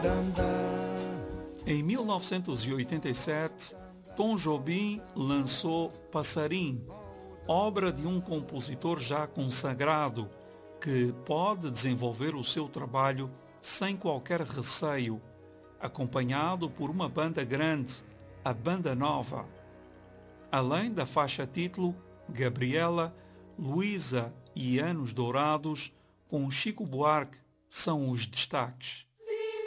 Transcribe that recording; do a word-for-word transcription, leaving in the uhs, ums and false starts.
Em mil novecentos e oitenta e sete, Tom Jobim lançou Passarim, obra de um compositor já consagrado, que pode desenvolver o seu trabalho sem qualquer receio, acompanhado por uma banda grande, a Banda Nova. Além da faixa título Gabriela, Luísa e Anos Dourados, com Chico Buarque, são os destaques.